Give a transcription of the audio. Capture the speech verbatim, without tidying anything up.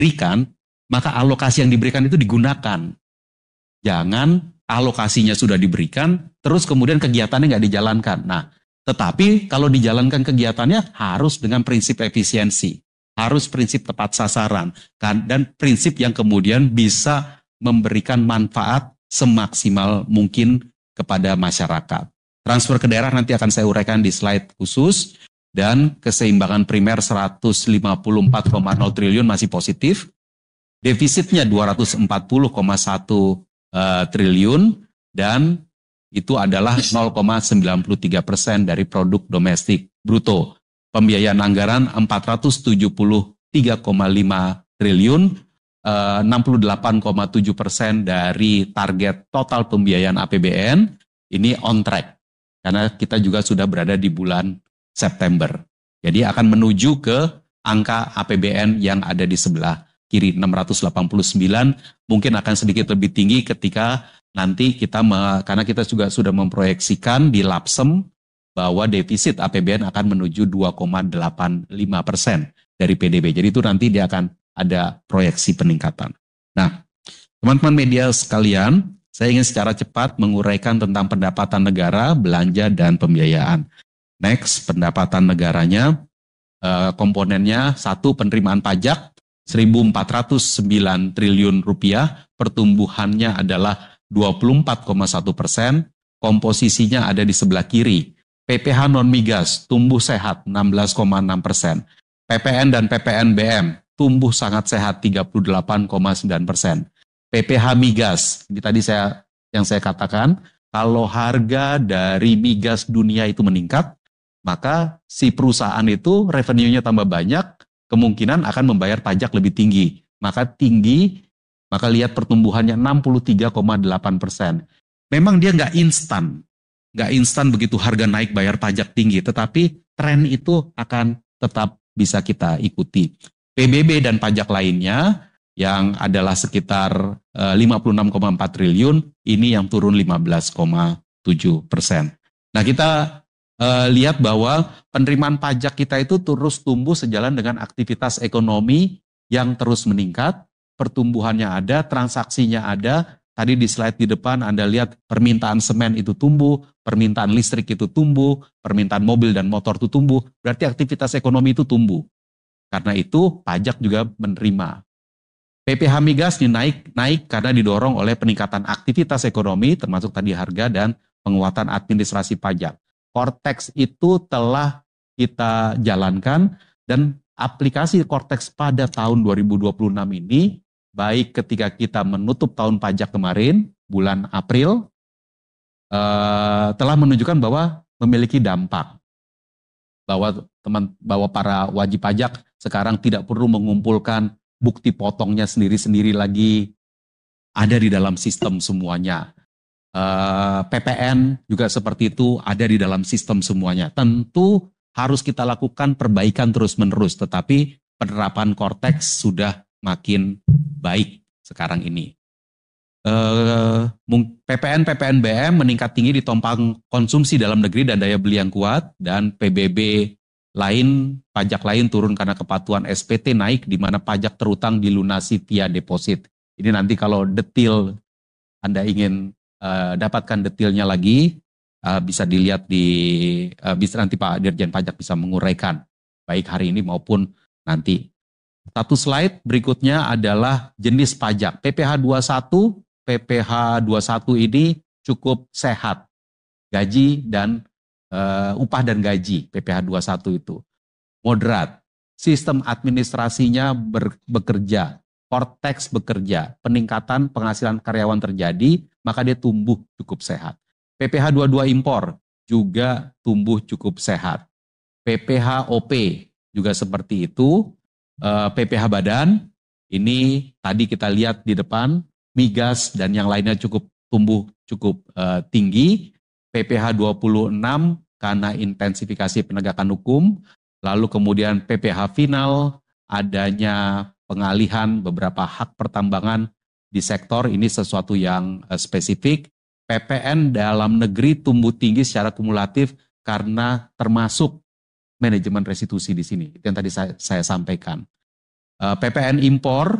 diberikan, maka alokasi yang diberikan itu digunakan. Jangan alokasinya sudah diberikan, terus kemudian kegiatannya nggak dijalankan. Nah, tetapi kalau dijalankan kegiatannya harus dengan prinsip efisiensi, harus prinsip tepat sasaran, kan, dan prinsip yang kemudian bisa memberikan manfaat semaksimal mungkin kepada masyarakat. Transfer ke daerah nanti akan saya uraikan di slide khusus, dan keseimbangan primer seratus lima puluh empat koma nol triliun masih positif, defisitnya dua ratus empat puluh koma satu uh, triliun, dan itu adalah nol koma sembilan tiga persen dari produk domestik bruto. Pembiayaan anggaran empat ratus tujuh puluh tiga koma lima triliun, uh, enam puluh delapan koma tujuh persen dari target total pembiayaan A P B N, ini on track. Karena kita juga sudah berada di bulan September. Jadi akan menuju ke angka A P B N yang ada di sebelah kiri, enam ratus delapan puluh sembilan, mungkin akan sedikit lebih tinggi ketika nanti kita, me, karena kita juga sudah memproyeksikan di Lapsem bahwa defisit A P B N akan menuju dua koma delapan lima persen dari P D B. Jadi itu nanti dia akan ada proyeksi peningkatan. Nah, teman-teman media sekalian, saya ingin secara cepat menguraikan tentang pendapatan negara, belanja, dan pembiayaan. Next, pendapatan negaranya, eh, komponennya satu, penerimaan pajak seribu empat ratus sembilan triliun rupiah, pertumbuhannya adalah dua puluh empat koma satu persen, komposisinya ada di sebelah kiri. P P H non-migas tumbuh sehat enam belas koma enam persen, P P N dan P P N B M tumbuh sangat sehat tiga puluh delapan koma sembilan persen. P P H migas, ini tadi saya yang saya katakan, kalau harga dari migas dunia itu meningkat, maka si perusahaan itu revenue-nya tambah banyak, kemungkinan akan membayar pajak lebih tinggi. Maka tinggi, maka lihat pertumbuhannya enam puluh tiga koma delapan persen. Memang dia nggak instan, nggak instan begitu harga naik bayar pajak tinggi, tetapi tren itu akan tetap bisa kita ikuti. P B B dan pajak lainnya yang adalah sekitar uh, lima puluh enam koma empat triliun, ini yang turun lima belas koma tujuh persen. Nah, kita Uh, lihat bahwa penerimaan pajak kita itu terus tumbuh sejalan dengan aktivitas ekonomi yang terus meningkat, pertumbuhannya ada, transaksinya ada. Tadi di slide di depan Anda lihat permintaan semen itu tumbuh, permintaan listrik itu tumbuh, permintaan mobil dan motor itu tumbuh, berarti aktivitas ekonomi itu tumbuh. Karena itu pajak juga menerima. P P H migas naik naik karena didorong oleh peningkatan aktivitas ekonomi, termasuk tadi harga dan penguatan administrasi pajak. Cortex itu telah kita jalankan, dan aplikasi Cortex pada tahun dua ribu dua puluh enam ini, baik ketika kita menutup tahun pajak kemarin, bulan April, eh, telah menunjukkan bahwa memiliki dampak. Bahwa teman, bahwa para wajib pajak sekarang tidak perlu mengumpulkan bukti potongnya sendiri-sendiri lagi, ada di dalam sistem semuanya. Uh, P P N juga seperti itu, ada di dalam sistem semuanya. Tentu harus kita lakukan perbaikan terus-menerus, tetapi penerapan Cortex sudah makin baik sekarang ini. Uh, P P N, P P N B M meningkat tinggi ditopang konsumsi dalam negeri dan daya beli yang kuat, dan P B B lain, pajak lain turun karena kepatuhan S P T naik, di mana pajak terutang dilunasi via deposit. Ini nanti kalau detail Anda ingin Uh, dapatkan detailnya lagi, uh, bisa dilihat di, uh, bisa nanti Pak Dirjen Pajak bisa menguraikan, baik hari ini maupun nanti. Satu slide berikutnya adalah jenis pajak. P P H dua puluh satu, P P H dua puluh satu ini cukup sehat. Gaji dan uh, upah dan gaji P P H dua puluh satu itu moderat. Sistem administrasinya ber, bekerja. Cortex bekerja, peningkatan penghasilan karyawan terjadi, maka dia tumbuh cukup sehat. P P H dua puluh dua impor juga tumbuh cukup sehat. P P H O P juga seperti itu. P P H badan, ini tadi kita lihat di depan, migas dan yang lainnya cukup tumbuh cukup uh, tinggi. P P H dua puluh enam karena intensifikasi penegakan hukum. Lalu kemudian P P H final, adanya pengalihan beberapa hak pertambangan di sektor, ini sesuatu yang uh, spesifik. P P N dalam negeri tumbuh tinggi secara kumulatif karena termasuk manajemen restitusi di sini. Itu yang tadi saya, saya sampaikan. P P N impor